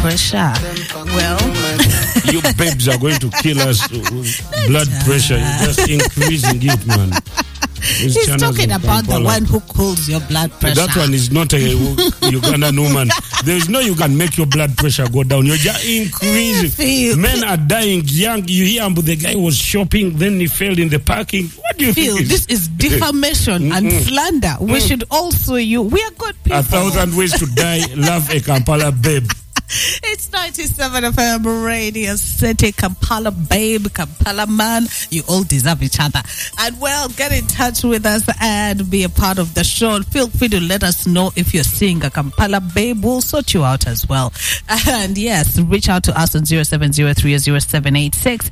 pressure. Well, you babes are going to kill us with blood pressure. You're just increasing it, man. He's talking about the one who cools your blood pressure. That one is not a Ugandan woman. There is no you can make your blood pressure go down. You're just increasing. Men are dying young. You hear the guy was shopping, then he fell in the parking. What do you think? This is defamation and slander. We should also we are good people. 1,000 ways to die. Love a Kampala babe. It's 97 FM Radio City. Kampala babe, Kampala man, you all deserve each other. And well, get in touch with us and be a part of the show. Feel free to let us know if you're seeing a Kampala babe. We'll sort you out as well. And yes, reach out to us on 07030786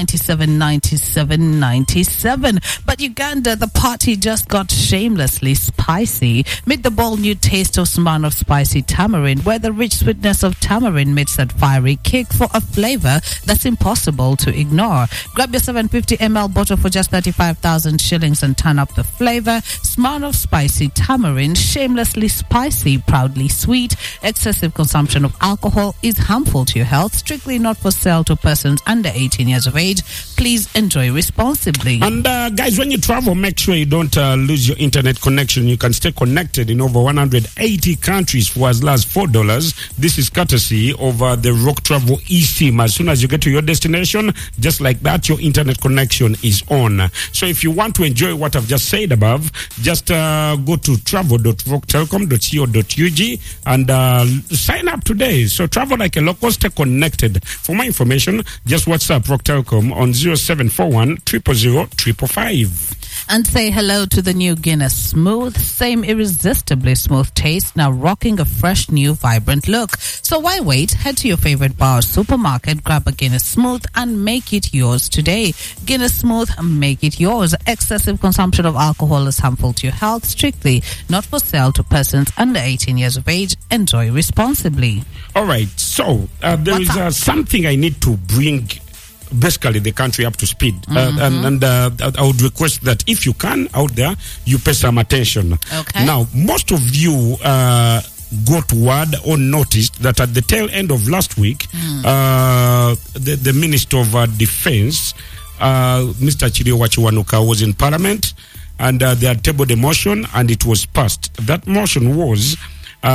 979797. But Uganda, the party just got shamelessly spicy. Meet the bold new taste of Smirnoff Spicy Tamarind, where the rich sweetness of tamarind meets that fiery kick for a flavor that's impossible to ignore. Grab your 750 ml bottle for just 35,000 shillings and turn up the flavor. Smirnoff Spicy Tamarind, shamelessly spicy, proudly sweet. Excessive consumption of alcohol is harmful to your health. Strictly not for sale to persons under 18 years of age. Please enjoy responsibly. And guys, when you travel, make sure you don't lose your internet connection. You can stay connected in over 180 countries for as low as $4. This is courtesy of the Rock Travel eSIM. As soon as you get to your destination, just like that, your internet connection is on. So if you want to enjoy what I've just said above, just go to travel.rocktelecom.co.ug and sign up today. So travel like a local, stay connected. For more information, just WhatsApp Rock Telecom on 0741 000 555. And say hello to the new Guinness Smooth. Same irresistibly smooth taste, now rocking a fresh, new, vibrant look. So why wait? Head to your favorite bar or supermarket, grab a Guinness Smooth and make it yours today. Guinness Smooth, make it yours. Excessive consumption of alcohol is harmful to your health. Strictly not for sale to persons under 18 years of age. Enjoy responsibly. All right. So there is something I need to bring basically the country up to speed. And I would request that if you can out there, you pay some attention. Okay. Now, most of you got word or noticed that at the tail end of last week, the Minister of Defense, Mr. Chirio Wachiwanuka, was in Parliament, and they had tabled a motion and it was passed. That motion was